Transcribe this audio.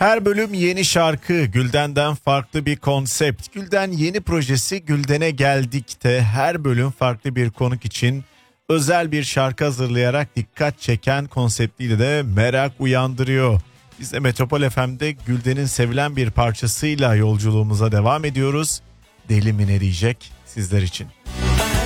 Her bölüm yeni şarkı, Gülden'den farklı bir konsept. Gülden yeni projesi Gülden'e Geldik'te her bölüm farklı bir konuk için özel bir şarkı hazırlayarak dikkat çeken konseptiyle de merak uyandırıyor. Biz de Metropol FM'de Gülden'in sevilen bir parçasıyla yolculuğumuza devam ediyoruz. Deli mi ne diyecek sizler için.